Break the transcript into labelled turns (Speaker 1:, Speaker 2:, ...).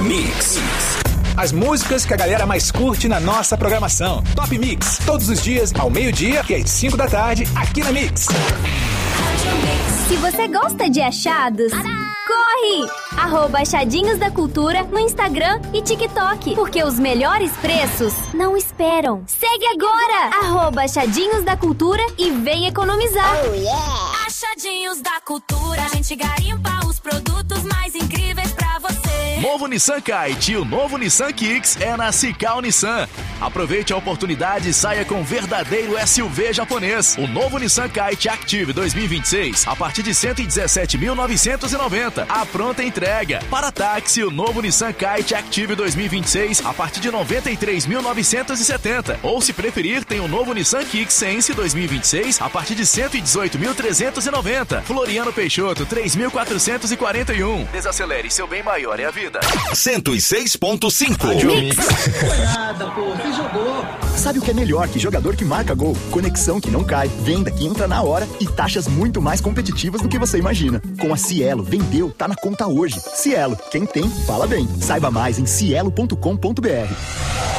Speaker 1: Mix. As músicas que a galera mais curte na nossa programação. Top Mix, todos os dias, ao meio-dia e às 5 da tarde, aqui na Mix.
Speaker 2: Se você gosta de achados, corre! @Achadinhos da Cultura no Instagram e TikTok, porque os melhores preços não esperam. Segue agora! @Achadinhos da Cultura e vem economizar.
Speaker 3: Oh, yeah.
Speaker 4: Achadinhos da Cultura, a gente garimpa os produtos mais incríveis pra você.
Speaker 5: Novo Nissan Kite e o novo Nissan Kicks é na Cical Nissan. Aproveite a oportunidade e saia com um verdadeiro SUV japonês. O novo Nissan Kite Active 2026 a partir de 117.990. A pronta entrega. Para táxi, o novo Nissan Kite Active 2026 a partir de 93.970. Ou se preferir, tem o novo Nissan Kicks Sense 2026 a partir de 118.390. Floriano Peixoto 3.441. Desacelere, seu bem maior é a vida.
Speaker 6: 106.5.
Speaker 7: Nada, pô, você jogou.
Speaker 8: Sabe o que é melhor que jogador que marca gol? Conexão que não cai, venda que entra na hora e taxas muito mais competitivas do que você imagina. Com a Cielo, vendeu, tá na conta hoje. Cielo, quem tem, fala bem. Saiba mais em cielo.com.br.